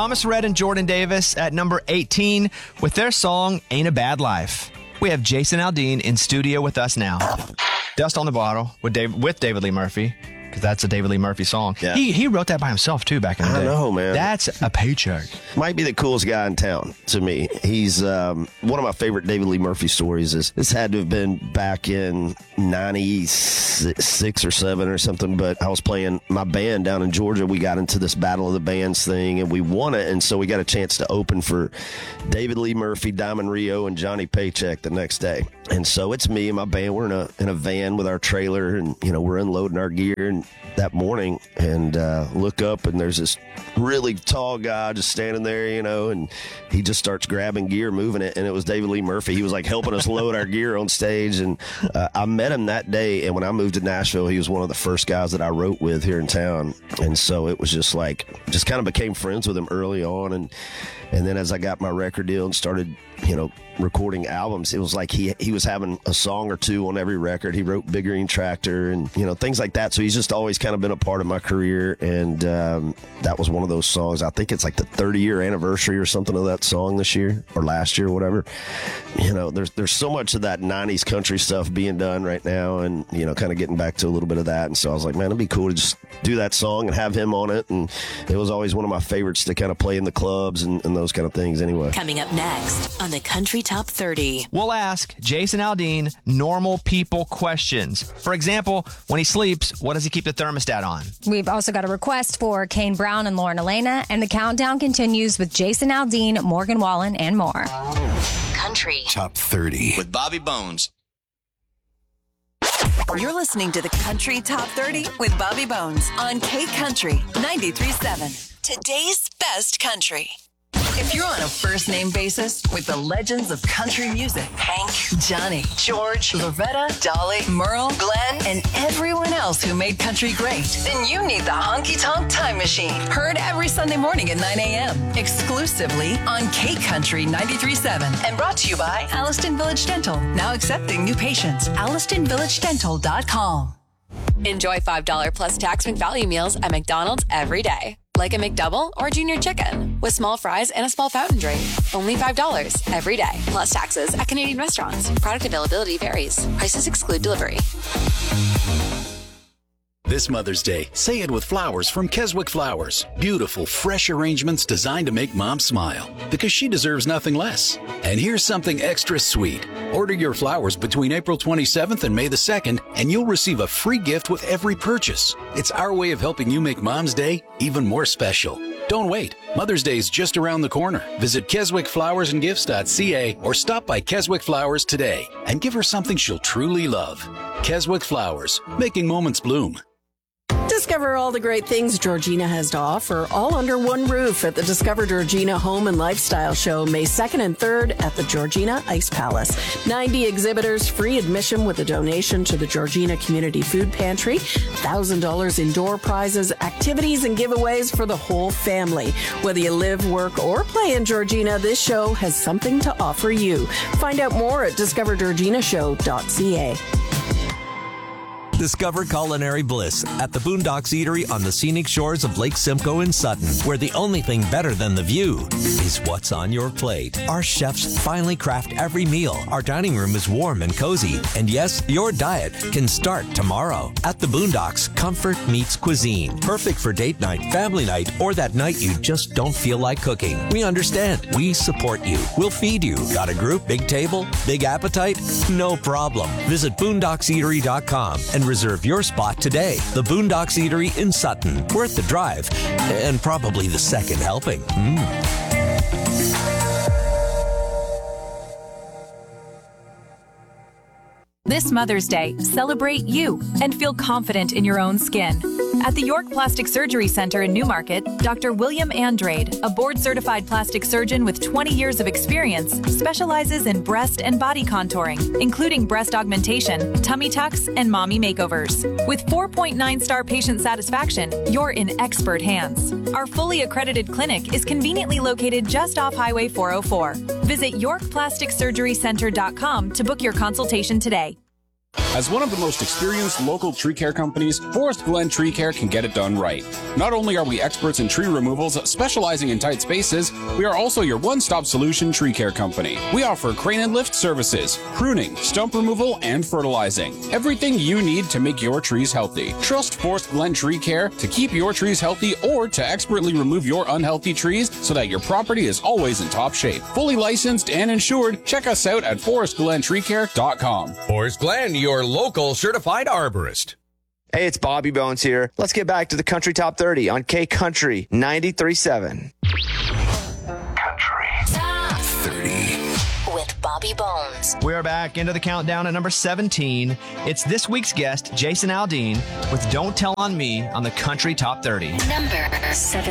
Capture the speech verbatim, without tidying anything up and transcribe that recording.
Thomas Rhett and Jordan Davis at number eighteen with their song Ain't a Bad Life. We have Jason Aldean in studio with us now. Dust on the Bottle with Dave, with David Lee Murphy, because that's a David Lee Murphy song. Yeah. He he wrote that by himself, too, back in the I day. don't know, man. That's a paycheck. Might be the coolest guy in town to me. He's um, one of my favorite David Lee Murphy stories. Is this had to have been back in ninety-six or seven or something, but I was playing my band down in Georgia. We got into this Battle of the Bands thing, and we won it, and so we got a chance to open for David Lee Murphy, Diamond Rio, and Johnny Paycheck the next day. And so it's me and my band. We're in a in a van with our trailer, and you know we're unloading our gear. And that morning, and uh, look up, and there's this really tall guy just standing there, you know, and he just starts grabbing gear, moving it, and it was David Lee Murphy. He was like helping us load our gear on stage, and uh, I met him that day. And when I moved to Nashville, he was one of the first guys that I wrote with here in town, and so it was just like just kind of became friends with him early on, and and then as I got my record deal and started, you know, recording albums, it was like he he was having a song or two on every record. He wrote Big Green Tractor and, you know, things like that. So he's just always kind of been a part of my career. And um, that was one of those songs. I think it's like the thirty year anniversary or something of that song this year or last year, whatever. You know, there's there's so much of that nineties country stuff being done right now, and, you know, kind of getting back to a little bit of that. And so I was like, man, it'd be cool to just do that song and have him on it. And it was always one of my favorites to kind of play in the clubs and, and those kind of things anyway. Coming up next on the Country Top thirty. We'll ask Jason Aldean normal people questions. For example, when he sleeps, what does he keep the thermostat on? We've also got a request for Kane Brown and Lauren Elena, and the countdown continues with Jason Aldean, Morgan Wallen, and more. Country Top thirty with Bobby Bones. You're listening to the Country Top thirty with Bobby Bones on K Country ninety-three point seven. Today's best country. If you're on a first-name basis with the legends of country music, Hank, Johnny, George, Loretta, Dolly, Merle, Glenn, and everyone else who made country great, then you need the Honky Tonk Time Machine. Heard every Sunday morning at nine a.m. exclusively on K Country ninety-three point seven and brought to you by Alliston Village Dental. Now accepting new patients. Alliston Village Dental dot com. Enjoy five dollars plus tax-free value meals at McDonald's every day. Like a McDouble or Junior Chicken with small fries and a small fountain drink. Only five dollars every day, plus taxes at Canadian restaurants. Product availability varies. Prices exclude delivery. This Mother's Day, say it with flowers from Keswick Flowers. Beautiful, fresh arrangements designed to make Mom smile, because she deserves nothing less. And here's something extra sweet. Order your flowers between April twenty-seventh and May the second, and you'll receive a free gift with every purchase. It's our way of helping you make Mom's Day even more special. Don't wait. Mother's Day is just around the corner. Visit Keswick Flowers and Gifts dot c a or stop by Keswick Flowers today and give her something she'll truly love. Keswick Flowers, making moments bloom. Discover all the great things Georgina has to offer, all under one roof at the Discover Georgina Home and Lifestyle Show, May second and third at the Georgina Ice Palace. ninety exhibitors, free admission with a donation to the Georgina Community Food Pantry, one thousand dollars in door prizes, activities and giveaways for the whole family. Whether you live, work, or play in Georgina, this show has something to offer you. Find out more at discover georgina show dot c a. Discover culinary bliss at the Boondocks Eatery on the scenic shores of Lake Simcoe in Sutton, where the only thing better than the view is what's on your plate. Our chefs finely craft every meal. Our dining room is warm and cozy. And yes, your diet can start tomorrow. At the Boondocks, comfort meets cuisine. Perfect for date night, family night, or that night you just don't feel like cooking. We understand. We support you. We'll feed you. Got a group, big table, big appetite? No problem. Visit boondocks eatery dot com and reserve your spot today. The Boondocks Eatery in Sutton. Worth the drive, and probably the second helping. Mm. This Mother's Day, celebrate you and feel confident in your own skin. At the York Plastic Surgery Center in Newmarket, Doctor William Andrade, a board-certified plastic surgeon with twenty years of experience, specializes in breast and body contouring, including breast augmentation, tummy tucks, and mommy makeovers. With four point nine star patient satisfaction, you're in expert hands. Our fully accredited clinic is conveniently located just off Highway four oh four. Visit york plastic surgery center dot com to book your consultation today. As one of the most experienced local tree care companies, Forest Glen Tree Care can get it done right. Not only are we experts in tree removals specializing in tight spaces, we are also your one-stop solution tree care company. We offer crane and lift services, pruning, stump removal, and fertilizing. Everything you need to make your trees healthy. Trust Forest Glen Tree Care to keep your trees healthy or to expertly remove your unhealthy trees so that your property is always in top shape. Fully licensed and insured, check us out at forest glen tree care dot com. Forest Glen, your local certified arborist. Hey, it's Bobby Bones here. Let's get back to the Country Top thirty on K Country ninety-three point seven. Country Top thirty with Bobby Bones. We're back into the countdown at number seventeen. It's this week's guest, Jason Aldean, with Don't Tell on Me on the Country Top thirty. Number seven.